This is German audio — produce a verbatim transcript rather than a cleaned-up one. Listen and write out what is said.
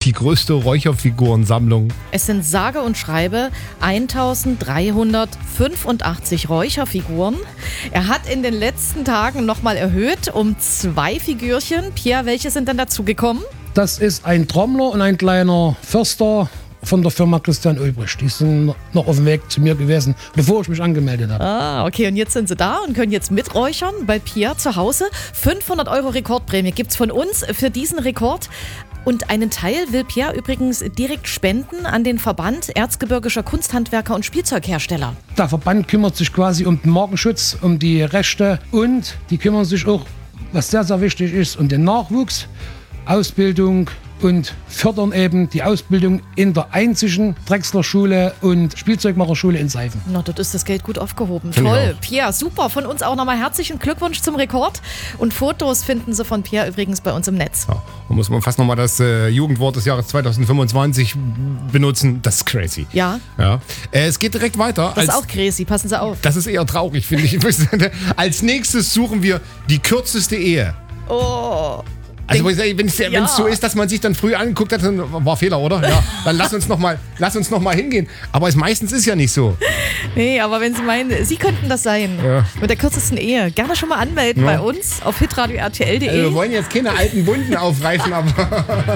die größte Räucherfigurensammlung. Es sind sage und schreibe eintausenddreihundertfünfundachtzig Räucherfiguren. Er hat in den letzten Tagen nochmal erhöht um zwei Figürchen. Pierre, welche sind denn dazugekommen? Das ist ein Trommler und ein kleiner Förster von der Firma Christian Ulbrich. Die sind noch auf dem Weg zu mir gewesen, bevor ich mich angemeldet habe. Ah, okay. Und jetzt sind sie da und können jetzt miträuchern bei Pierre zu Hause. fünfhundert Euro Rekordprämie gibt's von uns für diesen Rekord. Und einen Teil will Pierre übrigens direkt spenden an den Verband Erzgebirgischer Kunsthandwerker und Spielzeughersteller. Der Verband kümmert sich quasi um den Markenschutz, um die Rechte und die kümmern sich auch, was sehr, sehr wichtig ist, um den Nachwuchs, Ausbildung und fördern eben die Ausbildung in der einzigen Drechsler-Schule und Spielzeugmacherschule in Seifen. Na, dort ist das Geld gut aufgehoben. Find Toll. Pierre, super. Von uns auch nochmal herzlichen Glückwunsch zum Rekord. Und Fotos finden Sie von Pierre übrigens bei uns im Netz. Ja, da muss man fast nochmal das äh, Jugendwort des Jahres zweitausendfünfundzwanzig benutzen. Das ist crazy. Ja. ja. Äh, es geht direkt weiter. Das ist als, auch crazy. Passen Sie auf. Das ist eher traurig, finde ich. Als nächstes suchen wir die kürzeste Ehe. Oh. Also wenn es Ja. so ist, dass man sich dann früh angeguckt hat, dann war Fehler, oder? Ja, dann lass uns noch mal, lass uns noch mal hingehen. Aber es meistens ist ja nicht so. Nee, aber wenn Sie meinen, Sie könnten das sein. Ja. Mit der kürzesten Ehe. Gerne schon mal anmelden Ja. bei uns auf hitradio r t l punkt d e. Also wir wollen jetzt keine alten Wunden aufreißen, aber